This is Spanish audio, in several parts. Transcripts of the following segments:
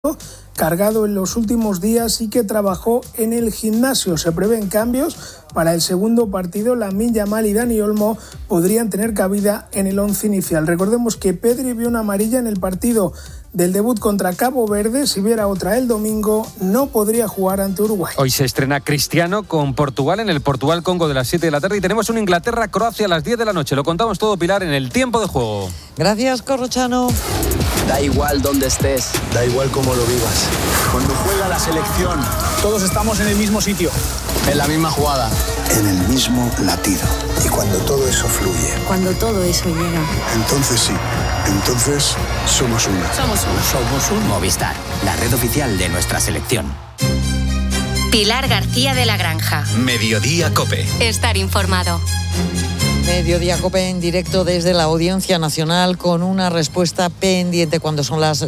cargado en los últimos días y que trabajó en el gimnasio. Se prevén cambios para el segundo partido. Lamine Yamal y Dani Olmo podrían tener cabida en el once inicial. Recordemos que Pedri vio una amarilla en el partido del debut contra Cabo Verde. Si hubiera otra el domingo, no podría jugar ante Uruguay. Hoy se estrena Cristiano con Portugal en el Portugal-Congo de las 7 de la tarde y tenemos un Inglaterra-Croacia a las 10 de la noche. Lo contamos todo, Pilar, en el tiempo de juego. Gracias, Corrochano. Da igual dónde estés, da igual cómo lo vivas. Cuando juega la selección, todos estamos en el mismo sitio, en la misma jugada, en el mismo latido. Y cuando todo eso fluye, cuando todo eso llega, entonces sí, entonces somos una. Somos un Movistar, la red oficial de nuestra selección. Pilar García de la Granja. Mediodía COPE. Estar informado. Mediodía COPE en directo desde la Audiencia Nacional con una respuesta pendiente cuando son las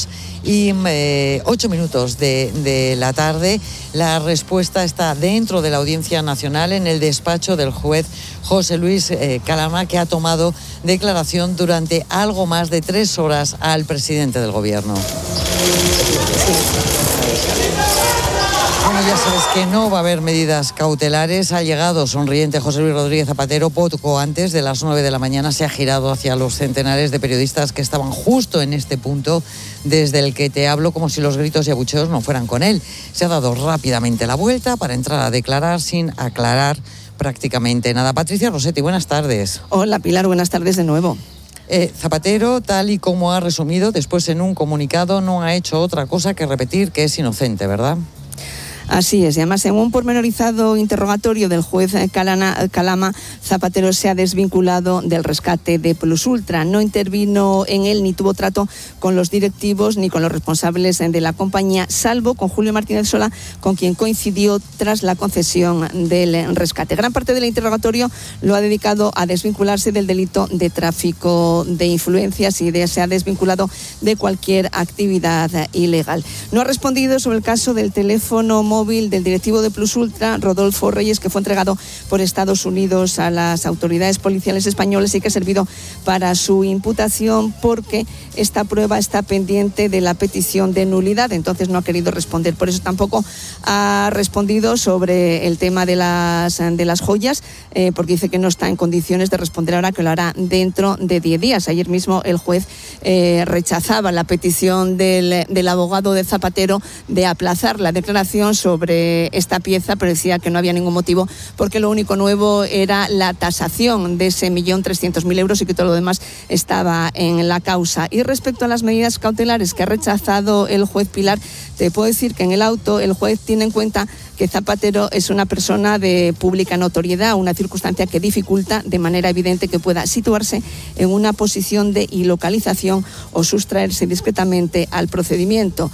2:08 de la tarde. La respuesta está dentro de la Audiencia Nacional en el despacho del juez José Luis Calama, que ha tomado declaración durante algo más de 3 horas al presidente del Gobierno. Bueno, ya sabes que no va a haber medidas cautelares. Ha llegado sonriente José Luis Rodríguez Zapatero poco antes de las 9 de la mañana. Se ha girado hacia los centenares de periodistas que estaban justo en este punto desde el que te hablo, como si los gritos y abucheos no fueran con él. Se ha dado rápidamente la vuelta para entrar a declarar sin aclarar prácticamente nada. Patricia Rossetti, buenas tardes. Hola Pilar, buenas tardes de nuevo. Zapatero, tal y como ha resumido después en un comunicado, no ha hecho otra cosa que repetir que es inocente, ¿verdad? Así es, y además en un pormenorizado interrogatorio del juez Calama, Zapatero se ha desvinculado del rescate de Plus Ultra. No intervino en él ni tuvo trato con los directivos ni con los responsables de la compañía, salvo con Julio Martínez Sola, con quien coincidió tras la concesión del rescate. Gran parte del interrogatorio lo ha dedicado a desvincularse del delito de tráfico de influencias y se ha desvinculado de cualquier actividad ilegal. No ha respondido sobre el caso del teléfono móvil del directivo de Plus Ultra, Rodolfo Reyes, que fue entregado por Estados Unidos a las autoridades policiales españolas y que ha servido para su imputación, porque esta prueba está pendiente de la petición de nulidad. Entonces no ha querido responder. Por eso tampoco ha respondido sobre el tema de las joyas, porque dice que no está en condiciones de responder ahora, que lo hará dentro de 10 días. Ayer mismo el juez rechazaba la petición del abogado de Zapatero de aplazar la declaración sobre esta pieza, pero decía que no había ningún motivo, porque lo único nuevo era la tasación de ese 1.300.000 euros y que todo lo demás estaba en la causa. Y respecto a las medidas cautelares que ha rechazado el juez Pilar, te puedo decir que en el auto el juez tiene en cuenta que Zapatero es una persona de pública notoriedad, una circunstancia que dificulta de manera evidente que pueda situarse en una posición de ilocalización o sustraerse discretamente al procedimiento.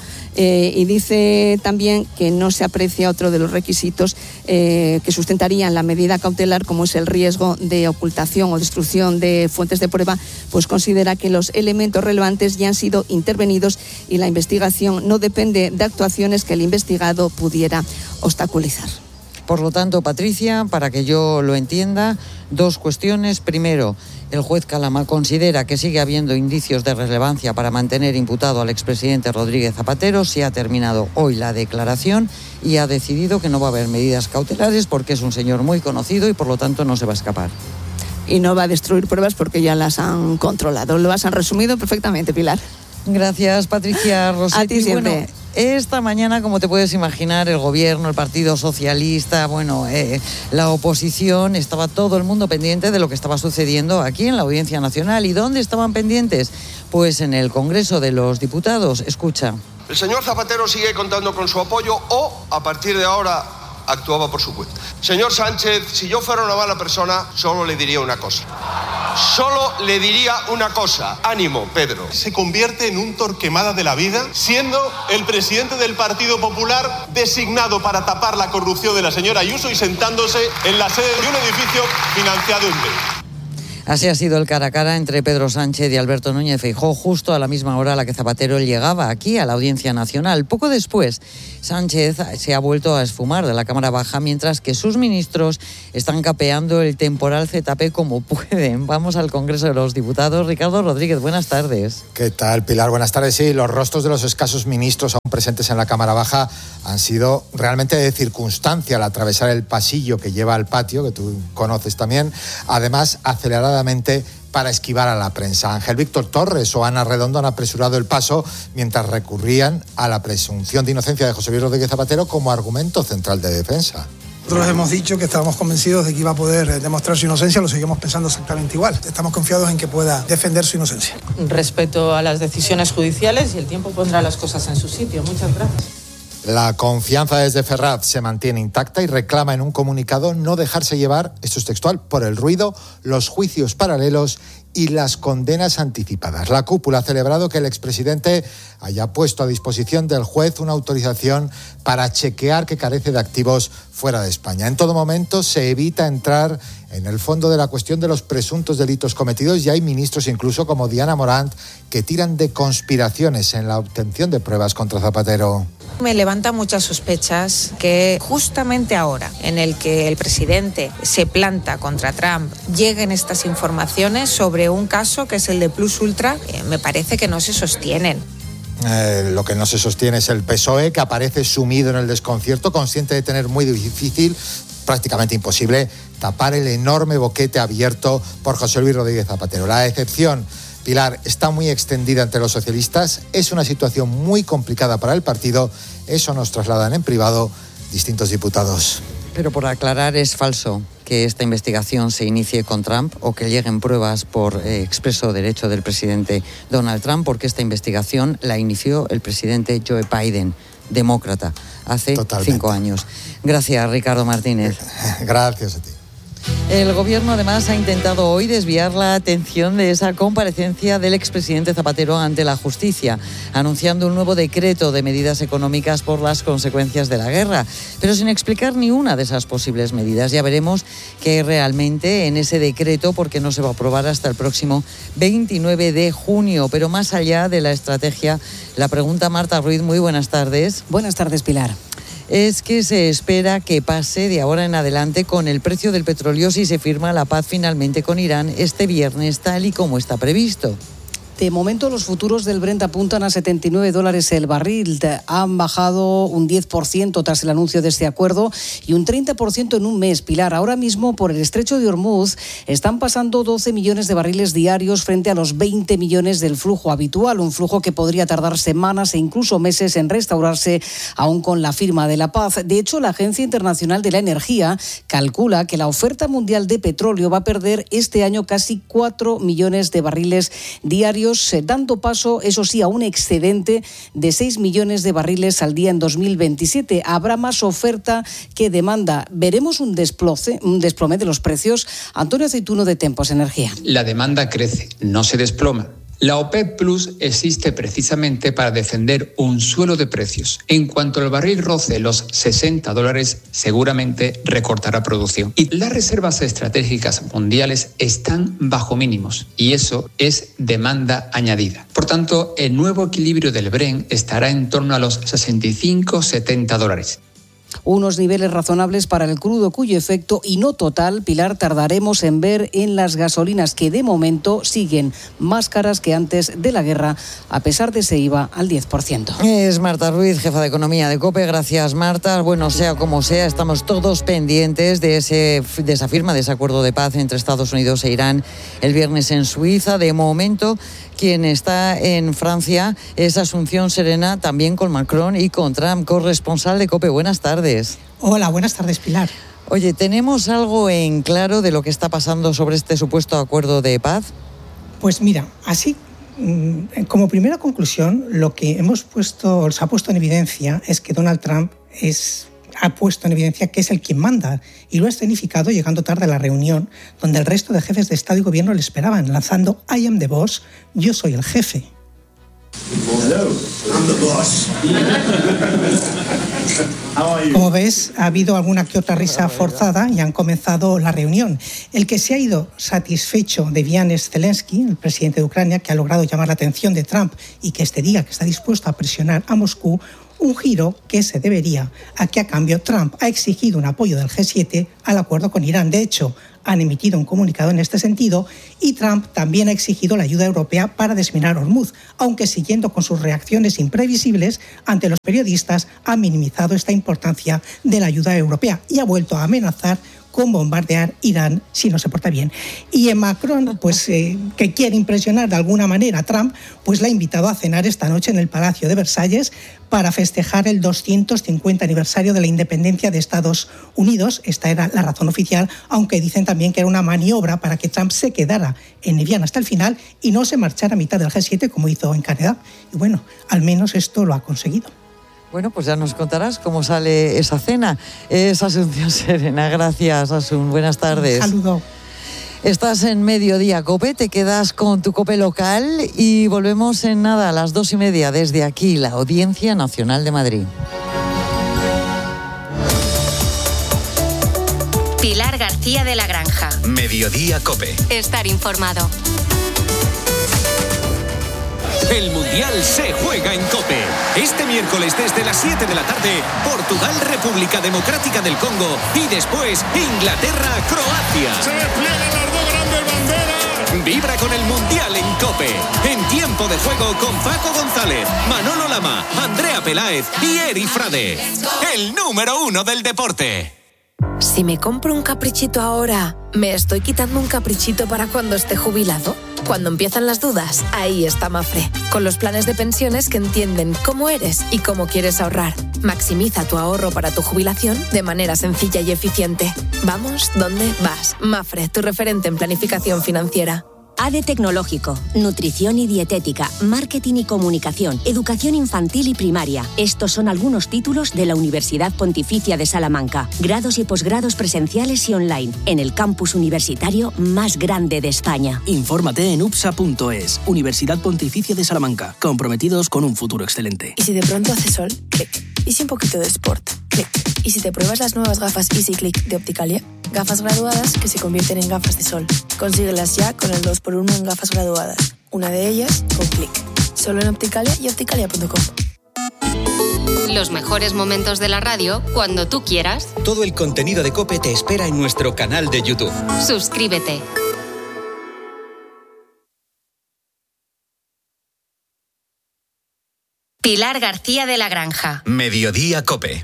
Y dice también que no se aprecia otro de los requisitos que sustentarían la medida cautelar, como es el riesgo de ocultación o destrucción de fuentes de prueba, pues considera que los elementos relevantes ya han sido intervenidos y la investigación no depende de actuaciones que el investigado pudiera obstaculizar. Por lo tanto, Patricia, para que yo lo entienda, 2 cuestiones. Primero, el juez Calama considera que sigue habiendo indicios de relevancia para mantener imputado al expresidente Rodríguez Zapatero. Se ha terminado hoy la declaración y ha decidido que no va a haber medidas cautelares porque es un señor muy conocido y por lo tanto no se va a escapar. Y no va a destruir pruebas porque ya las han controlado. Lo has resumido perfectamente, Pilar. Gracias, Patricia Rossetti. A ti siempre. Bueno, esta mañana, como te puedes imaginar, el gobierno, el Partido Socialista, la oposición, estaba todo el mundo pendiente de lo que estaba sucediendo aquí en la Audiencia Nacional. ¿Y dónde estaban pendientes? Pues en el Congreso de los Diputados. Escucha. El señor Zapatero sigue contando con su apoyo o, a partir de ahora, actuaba por su cuenta. Señor Sánchez, si yo fuera una mala persona, solo le diría una cosa. Ánimo, Pedro. Se convierte en un Torquemada de la vida, siendo el presidente del Partido Popular designado para tapar la corrupción de la señora Ayuso y sentándose en la sede de un edificio financiado en B. Así ha sido el cara a cara entre Pedro Sánchez y Alberto Núñez Feijóo justo a la misma hora a la que Zapatero llegaba aquí a la Audiencia Nacional. Poco después, Sánchez se ha vuelto a esfumar de la Cámara Baja mientras que sus ministros están capeando el temporal ZP como pueden. Vamos al Congreso de los Diputados. Ricardo Rodríguez, buenas tardes. ¿Qué tal, Pilar? Buenas tardes. Sí, los rostros de los escasos ministros aún presentes en la Cámara Baja han sido realmente de circunstancia al atravesar el pasillo que lleva al patio, que tú conoces también, además aceleradamente para esquivar a la prensa. Ángel Víctor Torres o Ana Redondo han apresurado el paso mientras recurrían a la presunción de inocencia de José Luis Rodríguez Zapatero como argumento central de defensa. Nosotros hemos dicho que estábamos convencidos de que iba a poder demostrar su inocencia, lo seguimos pensando exactamente igual. Estamos confiados en que pueda defender su inocencia. Respeto a las decisiones judiciales y el tiempo pondrá las cosas en su sitio. Muchas gracias. La confianza desde Ferraz se mantiene intacta y reclama en un comunicado no dejarse llevar, esto es textual, por el ruido, los juicios paralelos y las condenas anticipadas. La cúpula ha celebrado que el expresidente haya puesto a disposición del juez una autorización para chequear que carece de activos fuera de España. En todo momento se evita entrar en el fondo de la cuestión de los presuntos delitos cometidos y hay ministros incluso como Diana Morant que tiran de conspiraciones en la obtención de pruebas contra Zapatero. Me levanta muchas sospechas que justamente ahora en el que el presidente se planta contra Trump lleguen estas informaciones sobre un caso que es el de Plus Ultra, me parece que no se sostienen. Lo que no se sostiene es el PSOE, que aparece sumido en el desconcierto, consciente de tener muy difícil, prácticamente imposible, tapar el enorme boquete abierto por José Luis Rodríguez Zapatero. La decepción, Pilar, está muy extendida entre los socialistas, es una situación muy complicada para el partido, eso nos trasladan en privado distintos diputados. Pero por aclarar, es falso que esta investigación se inicie con Trump o que lleguen pruebas por expreso derecho del presidente Donald Trump, porque esta investigación la inició el presidente Joe Biden, demócrata, hace 5 años. Gracias, Ricardo Martínez. Gracias a ti. El gobierno además ha intentado hoy desviar la atención de esa comparecencia del expresidente Zapatero ante la justicia, anunciando un nuevo decreto de medidas económicas por las consecuencias de la guerra, pero sin explicar ni una de esas posibles medidas. Ya veremos qué hay realmente en ese decreto, porque no se va a aprobar hasta el próximo 29 de junio. Pero más allá de la estrategia, la pregunta, Marta Ruiz, muy buenas tardes. Buenas tardes, Pilar. Es que se espera que pase de ahora en adelante con el precio del petróleo si se firma la paz finalmente con Irán este viernes, tal y como está previsto. De momento los futuros del Brent apuntan a $79 el barril. Han bajado un 10% tras el anuncio de este acuerdo y un 30% en un mes. Pilar, ahora mismo por el estrecho de Hormuz están pasando 12 millones de barriles diarios frente a los 20 millones del flujo habitual. Un flujo que podría tardar semanas e incluso meses en restaurarse aún con la firma de la paz. De hecho, la Agencia Internacional de la Energía calcula que la oferta mundial de petróleo va a perder este año casi 4 millones de barriles diarios, dando paso, eso sí, a un excedente de 6 millones de barriles al día en 2027. Habrá más oferta que demanda. Veremos un desplome de los precios. Antonio Aceituno, de Tempos Energía. La demanda crece, no se desploma. La OPEP Plus existe precisamente para defender un suelo de precios. En cuanto el barril roce los $60, seguramente recortará producción. Y las reservas estratégicas mundiales están bajo mínimos, y eso es demanda añadida. Por tanto, el nuevo equilibrio del Brent estará en torno a los $65-70. Unos niveles razonables para el crudo, cuyo efecto y no total, Pilar, tardaremos en ver en las gasolinas, que de momento siguen más caras que antes de la guerra, a pesar de ese IVA al 10%. Es Marta Ruiz, jefa de Economía de COPE. Gracias, Marta. Bueno, sea como sea, estamos todos pendientes de esa firma, de ese acuerdo de paz entre Estados Unidos e Irán el viernes en Suiza. De momento, quien está en Francia es Asunción Serena, también con Macron y con Trump. Corresponsal de COPE, buenas tardes. Hola, buenas tardes, Pilar. Oye, ¿tenemos algo en claro de lo que está pasando sobre este supuesto acuerdo de paz? Pues mira, así como primera conclusión, lo que se ha puesto en evidencia es que Donald Trump ha puesto en evidencia que es el quien manda, y lo ha escenificado llegando tarde a la reunión donde el resto de jefes de Estado y Gobierno le esperaban, lanzando "I am the boss", yo soy el jefe. Como ves, ha habido alguna que otra risa forzada y han comenzado la reunión. El que se ha ido satisfecho de Vianes Zelensky, el presidente de Ucrania, que ha logrado llamar la atención de Trump y que este diga que está dispuesto a presionar a Moscú, un giro que se debería a que a cambio Trump ha exigido un apoyo del G7 al acuerdo con Irán. De hecho, han emitido un comunicado en este sentido y Trump también ha exigido la ayuda europea para desminar Hormuz, aunque siguiendo con sus reacciones imprevisibles ante los periodistas ha minimizado esta importancia de la ayuda europea y ha vuelto a amenazar con bombardear Irán si no se porta bien. Y Macron, pues que quiere impresionar de alguna manera a Trump, pues la ha invitado a cenar esta noche en el Palacio de Versalles para festejar el 250 aniversario de la independencia de Estados Unidos. Esta era la razón oficial, aunque dicen también que era una maniobra para que Trump se quedara en Evian hasta el final y no se marchara a mitad del G7 como hizo en Canadá. Y bueno, al menos esto lo ha conseguido. Bueno, pues ya nos contarás cómo sale esa cena. Es Asunción Serena. Gracias, Asun. Buenas tardes. Un saludo. Estás en Mediodía COPE, te quedas con tu COPE local y volvemos en nada a las 2:30 desde aquí, la Audiencia Nacional de Madrid. Pilar García de la Granja. Mediodía COPE. Estar informado. El Mundial se juega en COPE. Este miércoles desde las 7 de la tarde, Portugal, República Democrática del Congo y después Inglaterra, Croacia. Se despliegan las dos grandes banderas. Vibra con el Mundial en COPE. En tiempo de juego con Paco González, Manolo Lama, Andrea Peláez y Eri Frade. El número 1 del deporte. Si me compro un caprichito ahora, ¿me estoy quitando un caprichito para cuando esté jubilado? Cuando empiezan las dudas, ahí está Mafre, con los planes de pensiones que entienden cómo eres y cómo quieres ahorrar. Maximiza tu ahorro para tu jubilación de manera sencilla y eficiente. Vamos, ¿dónde vas? Mafre, tu referente en planificación financiera. ADE Tecnológico, Nutrición y Dietética, Marketing y Comunicación, Educación Infantil y Primaria. Estos son algunos títulos de la Universidad Pontificia de Salamanca. Grados y posgrados presenciales y online, en el campus universitario más grande de España. Infórmate en upsa.es, Universidad Pontificia de Salamanca. Comprometidos con un futuro excelente. ¿Y si de pronto hace sol? Clic. ¿Y si un poquito de sport? Clic. ¿Y si te pruebas las nuevas gafas Easy Click de Opticalia? Gafas graduadas que se convierten en gafas de sol. Consíguelas ya con el 2x1 en gafas graduadas. Una de ellas con Click. Solo en Opticalia y opticalia.com. Los mejores momentos de la radio cuando tú quieras. Todo el contenido de COPE te espera en nuestro canal de YouTube. Suscríbete. Pilar García de la Granja. Mediodía COPE.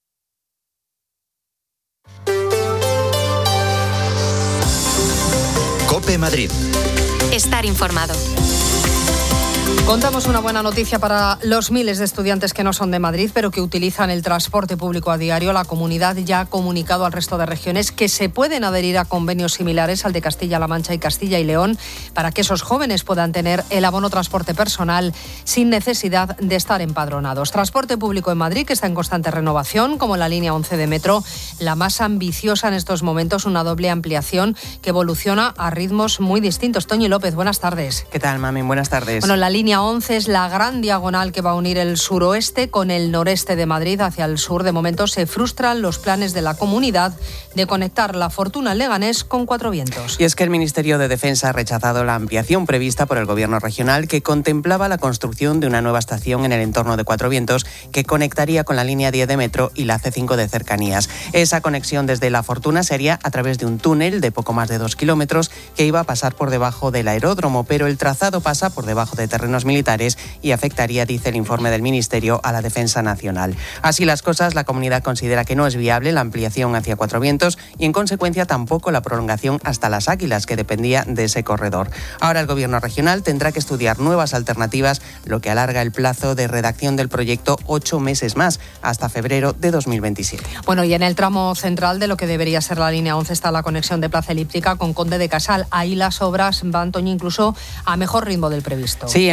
COPE Madrid. Estar informado. Contamos una buena noticia para los miles de estudiantes que no son de Madrid, pero que utilizan el transporte público a diario. La comunidad ya ha comunicado al resto de regiones que se pueden adherir a convenios similares al de Castilla-La Mancha y Castilla y León para que esos jóvenes puedan tener el abono transporte personal sin necesidad de estar empadronados. Transporte público en Madrid que está en constante renovación, como la línea 11 de metro, la más ambiciosa en estos momentos, una doble ampliación que evoluciona a ritmos muy distintos. Toñi López, buenas tardes. ¿Qué tal, Mami? Buenas tardes. Bueno, la línea 11 es la gran diagonal que va a unir el suroeste con el noreste de Madrid hacia el sur. De momento se frustran los planes de la comunidad de conectar la Fortuna Leganés con Cuatro Vientos. Y es que el Ministerio de Defensa ha rechazado la ampliación prevista por el Gobierno regional que contemplaba la construcción de una nueva estación en el entorno de Cuatro Vientos que conectaría con la línea 10 de metro y la C5 de cercanías. Esa conexión desde la Fortuna sería a través de un túnel de poco más de 2 kilómetros que iba a pasar por debajo del aeródromo, pero el trazado pasa por debajo de terrenos militares y afectaría, dice el informe del Ministerio, a la defensa nacional. Así las cosas, la comunidad considera que no es viable la ampliación hacia Cuatro Vientos y, en consecuencia, tampoco la prolongación hasta Las Águilas, que dependía de ese corredor. Ahora el Gobierno regional tendrá que estudiar nuevas alternativas, lo que alarga el plazo de redacción del proyecto 8 meses más, hasta febrero de 2027. Bueno, y en el tramo central de lo que debería ser la línea 11 está la conexión de Plaza Elíptica con Conde de Casal. Ahí las obras van, Toño, incluso a mejor ritmo del previsto. Sí,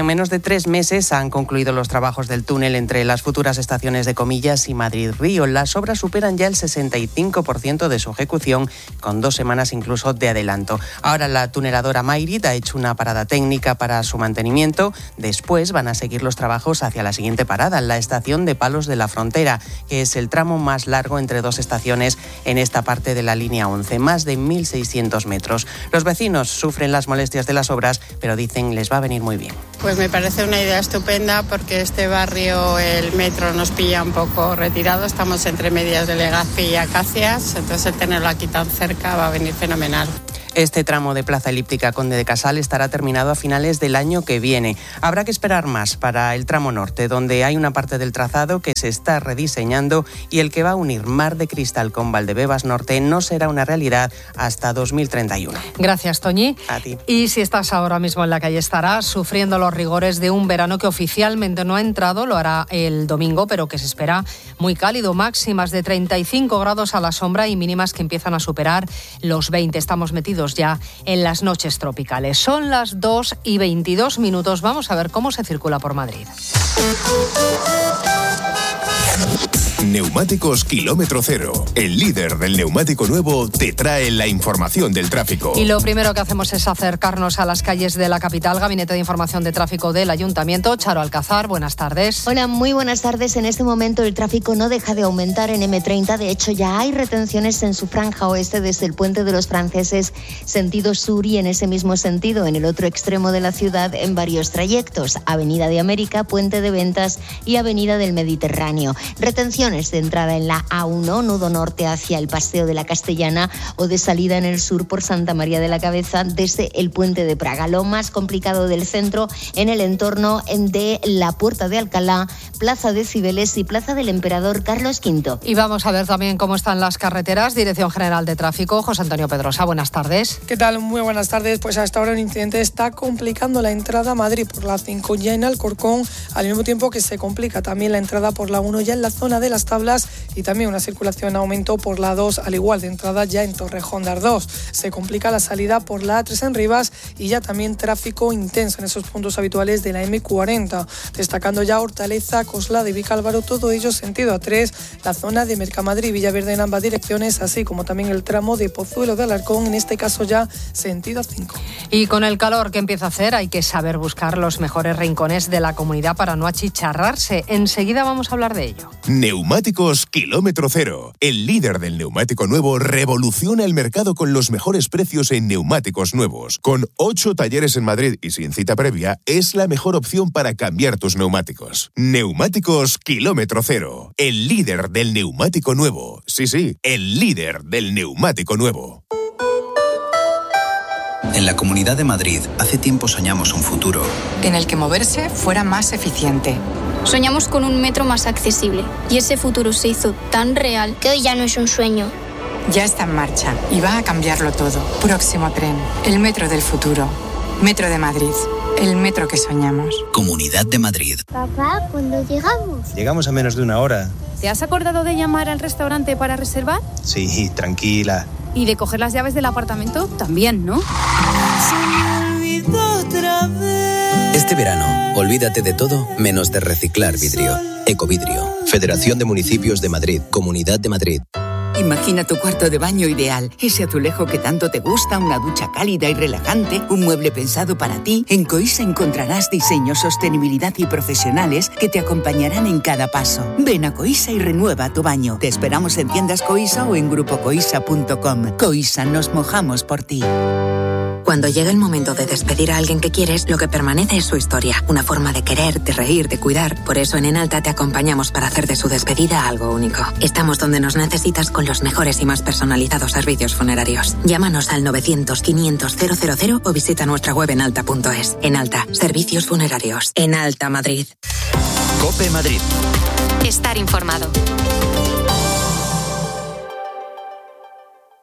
en menos de 3 meses han concluido los trabajos del túnel entre las futuras estaciones de Comillas y Madrid-Río. Las obras superan ya el 65% de su ejecución, con 2 semanas incluso de adelanto. Ahora la tuneladora Mayrit ha hecho una parada técnica para su mantenimiento. Después van a seguir los trabajos hacia la siguiente parada, la estación de Palos de la Frontera, que es el tramo más largo entre 2 estaciones en esta parte de la línea 11, más de 1.600 metros. Los vecinos sufren las molestias de las obras, pero dicen les va a venir muy bien. Pues me parece una idea estupenda porque este barrio, el metro nos pilla un poco retirado, estamos entre medias de Legazpi y Acacias, entonces el tenerlo aquí tan cerca va a venir fenomenal. Este tramo de Plaza Elíptica Conde de Casal estará terminado a finales del año que viene. Habrá que esperar más para el tramo norte, donde hay una parte del trazado que se está rediseñando y el que va a unir Mar de Cristal con Valdebebas Norte no será una realidad hasta 2031. Gracias, Toñi. A ti. Y si estás ahora mismo en la calle, estarás sufriendo los rigores de un verano que oficialmente no ha entrado, lo hará el domingo, pero que se espera muy cálido, máximas de 35 grados a la sombra y mínimas que empiezan a superar los 20. Estamos metidos ya en las noches tropicales. Son las 2:22. Vamos a ver cómo se circula por Madrid. Neumáticos Kilómetro Cero, el líder del neumático nuevo, te trae la información del tráfico. Y lo primero que hacemos es acercarnos a las calles de la capital. Gabinete de Información de Tráfico del Ayuntamiento. Charo Alcázar, buenas tardes. Hola, muy buenas tardes. En este momento el tráfico no deja de aumentar en M30. De hecho, ya hay retenciones en su franja oeste desde el Puente de los Franceses, sentido sur, y en ese mismo sentido, en el otro extremo de la ciudad, en varios trayectos. Avenida de América, Puente de Ventas y Avenida del Mediterráneo. Retenciones de entrada en la A1, nudo norte hacia el Paseo de la Castellana, o de salida en el sur por Santa María de la Cabeza desde el Puente de Praga. Lo más complicado del centro en el entorno de la Puerta de Alcalá, Plaza de Cibeles y Plaza del Emperador Carlos V. Y vamos a ver también cómo están las carreteras. Dirección General de Tráfico, José Antonio Pedrosa, buenas tardes. ¿Qué tal? Muy buenas tardes. Pues hasta ahora el incidente está complicando la entrada a Madrid por la 5 ya en Alcorcón, al mismo tiempo que se complica también la entrada por la 1 ya en la zona de las Tablas, y también una circulación en aumento por la 2, al igual de entrada ya en Torrejón de Ardoz. Se complica la salida por la A3 en Rivas y ya también tráfico intenso en esos puntos habituales de la M40, destacando ya Hortaleza, Coslada y Vicálvaro, todo ello sentido A3, la zona de Mercamadrid y Villaverde en ambas direcciones, así como también el tramo de Pozuelo de Alarcón, en este caso ya sentido A5. Y con el calor que empieza a hacer hay que saber buscar los mejores rincones de la comunidad para no achicharrarse. Enseguida vamos a hablar de ello. Neumáticos Kilómetro Cero, el líder del neumático nuevo, revoluciona el mercado con los mejores precios en neumáticos nuevos. Con 8 talleres en Madrid y sin cita previa, es la mejor opción para cambiar tus neumáticos. Neumáticos Kilómetro Cero, el líder del neumático nuevo. Sí, el líder del neumático nuevo. En la Comunidad de Madrid, hace tiempo soñamos un futuro en el que moverse fuera más eficiente. Soñamos con un metro más accesible y ese futuro se hizo tan real que hoy ya no es un sueño. Ya está en marcha y va a cambiarlo todo. Próximo tren, el metro del futuro. Metro de Madrid, el metro que soñamos. Comunidad de Madrid. Papá, ¿cuándo llegamos? Llegamos a menos de una hora. ¿Te has acordado de llamar al restaurante para reservar? Sí, tranquila. ¿Y de coger las llaves del apartamento? También, ¿no? Este verano, olvídate de todo menos de reciclar vidrio. Ecovidrio, Federación de Municipios de Madrid, Comunidad de Madrid. Imagina tu cuarto de baño ideal, ese azulejo que tanto te gusta, una ducha cálida y relajante, un mueble pensado para ti. En Coisa encontrarás diseños, sostenibilidad y profesionales que te acompañarán en cada paso. Ven a Coisa y renueva tu baño. Te esperamos en tiendas Coisa o en grupocoisa.com. Coisa, nos mojamos por ti. Cuando llega el momento de despedir a alguien que quieres, lo que permanece es su historia, una forma de querer, de reír, de cuidar. Por eso en Enalta te acompañamos para hacer de su despedida algo único. Estamos donde nos necesitas con los mejores y más personalizados servicios funerarios. Llámanos al 900-500-000 o visita nuestra web enalta.es. Enalta, servicios funerarios. Enalta Madrid. COPE Madrid. Estar informado.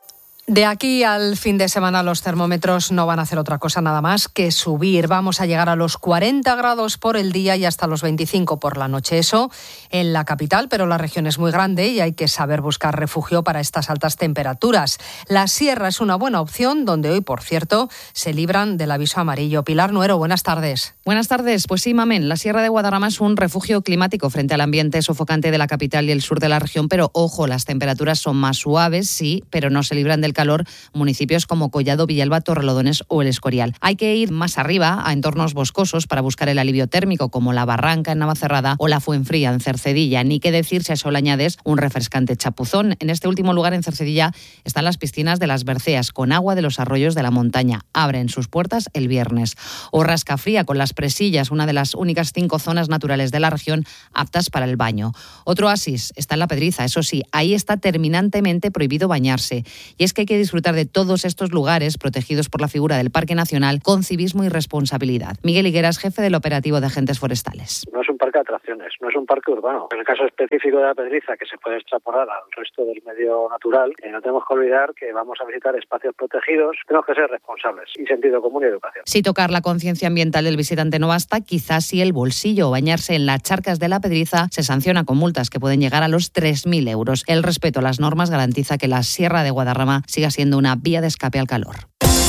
De aquí al fin de semana los termómetros no van a hacer otra cosa nada más que subir. Vamos a llegar a los 40 grados por el día y hasta los 25 por la noche. Eso en la capital, pero la región es muy grande y hay que saber buscar refugio para estas altas temperaturas. La sierra es una buena opción, donde hoy, por cierto, se libran del aviso amarillo. Pilar Nuero, buenas tardes. Buenas tardes. Pues sí, Mamen, la Sierra de Guadarrama es un refugio climático frente al ambiente sofocante de la capital y el sur de la región, pero ojo, las temperaturas son más suaves, sí, pero no se libran del calor municipios como Collado, Villalba, Torrelodones o El Escorial. Hay que ir más arriba, a entornos boscosos, para buscar el alivio térmico, como La Barranca en Navacerrada o La Fuenfría en Cercedilla. Ni qué decir si a eso le añades un refrescante chapuzón. En este último lugar, en Cercedilla, están las piscinas de las Berceas, con agua de los arroyos de la montaña. Abren sus puertas el viernes. O Rascafría, con las Presillas, una de las únicas 5 zonas naturales de la región aptas para el baño. Otro oasis está en La Pedriza, eso sí, ahí está terminantemente prohibido bañarse. Y es que hay que disfrutar de todos estos lugares protegidos por la figura del Parque Nacional con civismo y responsabilidad. Miguel Higueras, jefe del operativo de agentes forestales. No es un parque de atracciones, no es un parque urbano. En el caso específico de La Pedriza, que se puede extrapolar al resto del medio natural, no tenemos que olvidar que vamos a visitar espacios protegidos, tenemos que ser responsables y sentido común y educación. Si tocar la conciencia ambiental del visitante no basta, quizás si el bolsillo o bañarse en las charcas de La Pedriza se sanciona con multas que pueden llegar a los 3.000 euros. El respeto a las normas garantiza que la Sierra de Guadarrama siga siendo una vía de escape al calor.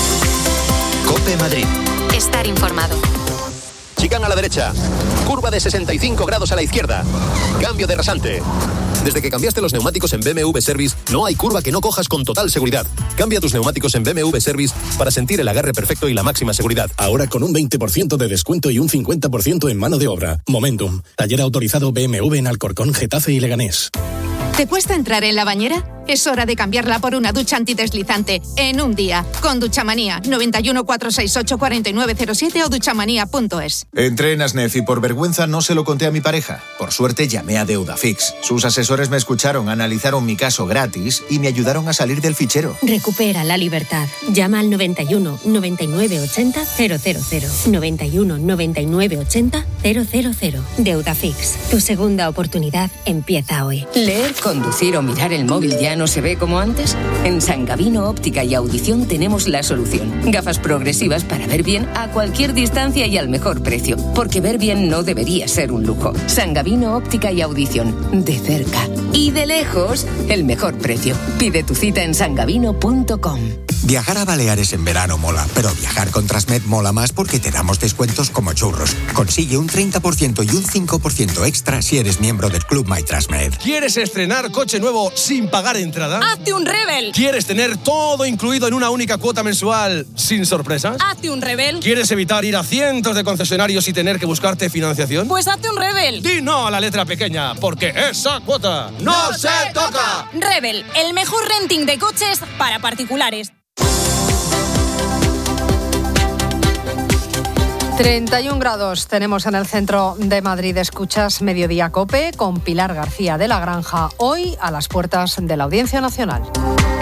COPE Madrid. Estar informado. Chicán a la derecha. Curva de 65 grados a la izquierda. Cambio de rasante. Desde que cambiaste los neumáticos en BMW Service, no hay curva que no cojas con total seguridad. Cambia tus neumáticos en BMW Service para sentir el agarre perfecto y la máxima seguridad. Ahora con un 20% de descuento y un 50% en mano de obra. Momentum, taller autorizado BMW en Alcorcón, Getafe y Leganés. ¿Te cuesta entrar en la bañera? Es hora de cambiarla por una ducha antideslizante en un día. Con Duchamanía, 91 468 4907 o duchamanía.es. Entré en Asnef y por vergüenza no se lo conté a mi pareja. Por suerte llamé a Deudafix. Sus asesores me escucharon, analizaron mi caso gratis y me ayudaron a salir del fichero. Recupera la libertad. Llama al 91 99 80 000. 91 99 80 000. Deudafix. Tu segunda oportunidad empieza hoy. Leer, conducir o mirar el móvil ya no se ve como antes. En San Gabino Óptica y Audición tenemos la solución. Gafas progresivas para ver bien a cualquier distancia y al mejor precio. Porque ver bien no debería ser un lujo. San Gabino Óptica y Audición. De cerca y de lejos, el mejor precio. Pide tu cita en sangabino.com. Viajar a Baleares en verano mola, pero viajar con Transmed mola más porque te damos descuentos como churros. Consigue un 30% y un 5% extra si eres miembro del Club MyTransmed. ¿Quieres estrenar coche nuevo sin pagar entrada? ¡Hazte un Rebel! ¿Quieres tener todo incluido en una única cuota mensual sin sorpresas? ¡Hazte un Rebel! ¿Quieres evitar ir a cientos de concesionarios y tener que buscarte financiación? Pues hazte un Rebel. Di no a la letra pequeña, porque esa cuota no se toca. Rebel, el mejor renting de coches para particulares. 31 grados tenemos en el centro de Madrid. Escuchas Mediodía COPE con Pilar García de la Granja, hoy a las puertas de la Audiencia Nacional.